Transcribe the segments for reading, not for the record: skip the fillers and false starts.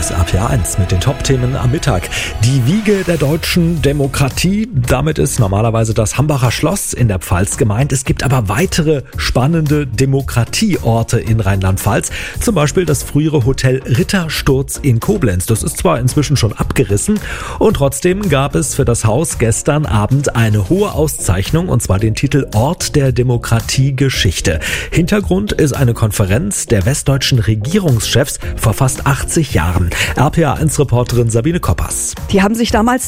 ist RPA 1 mit den Top-Themen am Mittag. Die Wiege der deutschen Demokratie, damit ist normalerweise das Hambacher Schloss in der Pfalz gemeint. Es gibt aber weitere spannende Demokratieorte in Rheinland-Pfalz. Zum Beispiel das frühere Hotel Rittersturz in Koblenz. Das ist zwar inzwischen schon abgerissen und trotzdem gab es für das Haus gestern Abend eine hohe Auszeichnung, und zwar den Titel Ort der Demokratiegeschichte. Hintergrund ist eine Konferenz der westdeutschen Regierungschefs vor fast 80 Jahren. RPA1-Reporterin Sabine Koppers. Die haben sich damals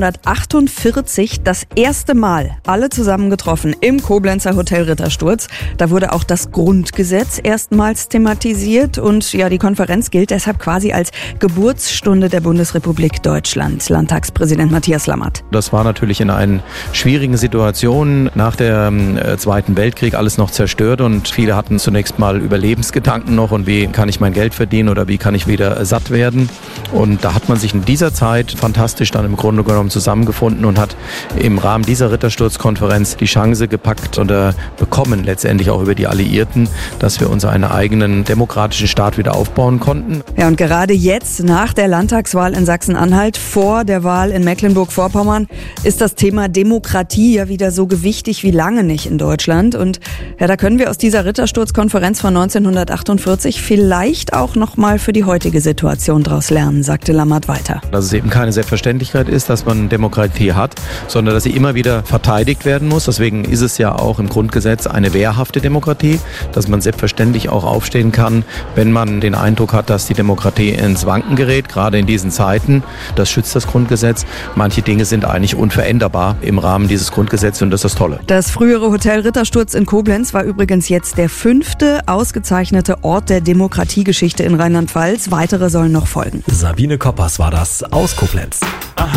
1948 das erste Mal alle zusammen getroffen im Koblenzer Hotel Rittersturz. Da wurde auch das Grundgesetz erstmals thematisiert und ja, die Konferenz gilt deshalb quasi als Geburtsstunde der Bundesrepublik Deutschland. Landtagspräsident Matthias Lammert. Das war natürlich in einer schwierigen Situation nach dem Zweiten Weltkrieg alles noch zerstört und viele hatten zunächst mal Überlebensgedanken noch und wie kann ich mein Geld verdienen oder wie kann ich wieder satt werden. Und da hat man sich in dieser Zeit fantastisch dann im Grunde genommen zusammengefunden und hat im Rahmen dieser Rittersturzkonferenz die Chance gepackt und bekommen letztendlich auch über die Alliierten, dass wir unseren eigenen demokratischen Staat wieder aufbauen konnten. Ja, und gerade jetzt nach der Landtagswahl in Sachsen-Anhalt, vor der Wahl in Mecklenburg-Vorpommern, ist das Thema Demokratie ja wieder so gewichtig wie lange nicht in Deutschland. Und ja, da können wir aus dieser Rittersturzkonferenz von 1948 vielleicht auch nochmal für die heutige Situation draus lernen, sagte Lammert weiter. Dass es eben keine Selbstverständlichkeit ist, dass man Demokratie hat, sondern dass sie immer wieder verteidigt werden muss. Deswegen ist es ja auch im Grundgesetz eine wehrhafte Demokratie, dass man selbstverständlich auch aufstehen kann, wenn man den Eindruck hat, dass die Demokratie ins Wanken gerät, gerade in diesen Zeiten. Das schützt das Grundgesetz. Manche Dinge sind eigentlich unveränderbar im Rahmen dieses Grundgesetzes und das ist das Tolle. Das frühere Hotel Rittersturz in Koblenz war übrigens jetzt der 5. ausgezeichnete Ort der Demokratiegeschichte in Rheinland-Pfalz. Weitere sollen noch folgen. Sabine Koppers war das aus Koblenz. Aha.